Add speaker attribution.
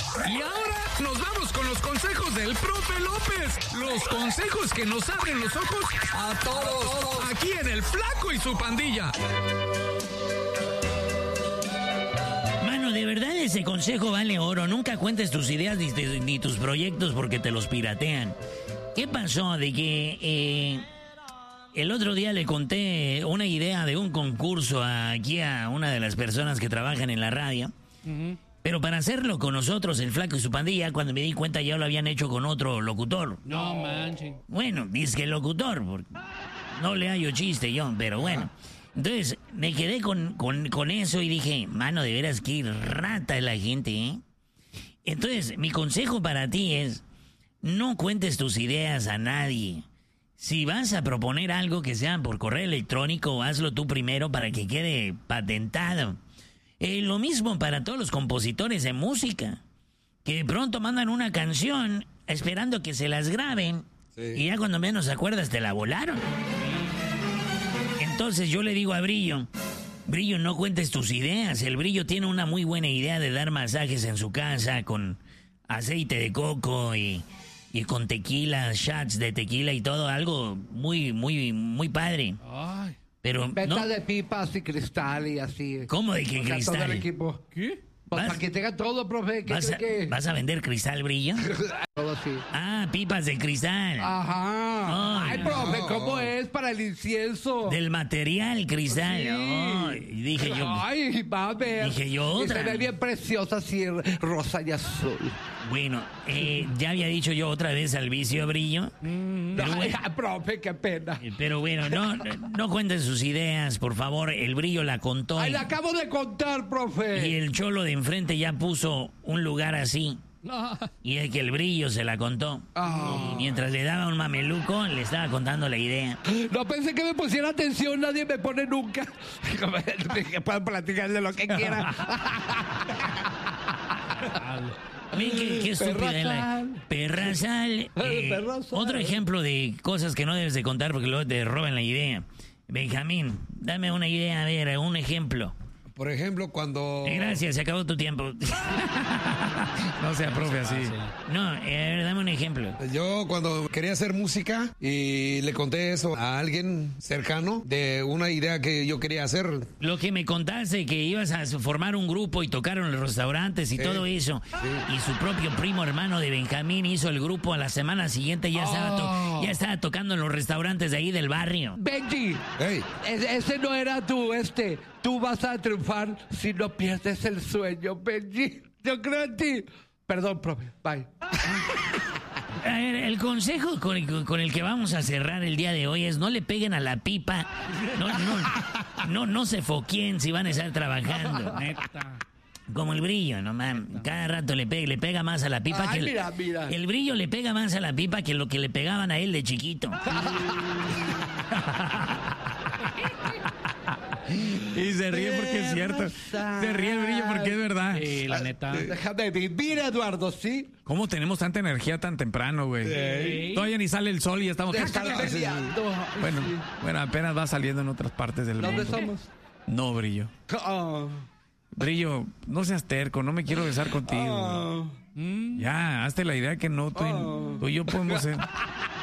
Speaker 1: Y ahora nos vamos con los consejos del profe López. Los consejos que nos abren los ojos a todos. Aquí en El Flaco y su Pandilla.
Speaker 2: Mano, de verdad ese consejo vale oro. Nunca cuentes tus ideas ni tus proyectos porque te los piratean. ¿Qué pasó de que el otro día le conté una idea de un concurso aquí a una de las personas que trabajan en la radio? Uh-huh. Pero para hacerlo con nosotros, El Flaco y su Pandilla, cuando me di cuenta ya lo habían hecho con otro locutor.
Speaker 3: No manches.
Speaker 2: Bueno, dice que el locutor, porque no le hallo chiste yo, pero bueno. Entonces me quedé con eso y dije, mano, de veras qué rata es la gente, ¿eh? Entonces, mi consejo para ti es, no cuentes tus ideas a nadie. Si vas a proponer algo que sea por correo electrónico, hazlo tú primero para que quede patentado. Lo mismo para todos los compositores de música, que de pronto mandan una canción esperando que se las graben, sí, y ya cuando menos acuerdas te la volaron. Entonces yo le digo a Brillo, no cuentes tus ideas. El Brillo tiene una muy buena idea de dar masajes en su casa con aceite de coco y con tequila, shots de tequila y todo, algo muy, muy, muy padre. Ay. Pero
Speaker 4: venta
Speaker 2: no,
Speaker 4: de pipas y cristal y así.
Speaker 2: ¿Cómo de que cristal?
Speaker 4: Todo el equipo.
Speaker 3: ¿Qué?
Speaker 4: Pues para que tenga todo, profe.
Speaker 2: ¿Vas a vender cristal, Brillo?
Speaker 4: Todo sí.
Speaker 2: Ah, pipas de cristal.
Speaker 4: Ajá. Ay, profe, ¿cómo es para el incienso?
Speaker 2: Del material cristal.
Speaker 4: Sí.
Speaker 2: Oh, dije yo.
Speaker 4: Ay, va a ver.
Speaker 2: Dije yo otra.
Speaker 4: Y se ve bien preciosa así, rosa y azul.
Speaker 2: Bueno, ya había dicho yo otra vez al vicio, Brillo.
Speaker 4: Pero bueno, ay, profe, qué pena.
Speaker 2: Pero bueno, no cuenten sus ideas, por favor. El Brillo la contó.
Speaker 4: Ay, la acabo de contar, profe.
Speaker 2: Y el cholo de enfrente ya puso un lugar así. No. Y es que el Brillo se la contó. Oh. Y mientras le daba un mameluco, le estaba contando la idea.
Speaker 4: No pensé que me pusiera atención, nadie me pone nunca. Que puedan platicar de lo que quieran.
Speaker 2: Ven qué estúpida es la perra sal. Otro ejemplo de cosas que no debes de contar porque luego te roban la idea. Benjamín, dame una idea, a ver, un ejemplo.
Speaker 5: Por ejemplo, cuando...
Speaker 2: Gracias, se acabó tu tiempo.
Speaker 3: No sea profe así.
Speaker 2: No, a ver, dame un ejemplo.
Speaker 5: Yo cuando quería hacer música y le conté eso a alguien cercano de una idea que yo quería hacer.
Speaker 2: Lo que me contaste, que ibas a formar un grupo y tocaron en los restaurantes y todo eso. Sí. Y su propio primo hermano de Benjamín hizo el grupo a la semana siguiente, ya estaba tocando en los restaurantes de ahí del barrio.
Speaker 4: Benji, hey. Ese no era tú vas a triunfar si no pierdes el sueño, Benji. Yo creo en ti. Perdón, profe. Bye.
Speaker 2: A ver, el consejo con el que vamos a cerrar el día de hoy es no le peguen a la pipa. No se foqueen si van a estar trabajando. Como el Brillo, no mames. Cada rato le pega más a la pipa.
Speaker 4: Ay,
Speaker 2: que
Speaker 4: mira.
Speaker 2: El Brillo le pega más a la pipa que lo que le pegaban a él de chiquito.
Speaker 3: Y se ríe porque es cierto. Se ríe el Brillo porque es verdad.
Speaker 4: La neta. Déjame vivir, Eduardo, ¿sí?
Speaker 3: ¿Cómo tenemos tanta energía tan temprano, güey? Sí. Todavía ni sale el sol y ya estamos... Bueno, apenas va saliendo en otras partes del mundo.
Speaker 4: ¿Dónde somos?
Speaker 3: No, Brillo. Brillo, no seas terco, no me quiero besar contigo. Ya, hazte la idea que no, tú y yo podemos ser...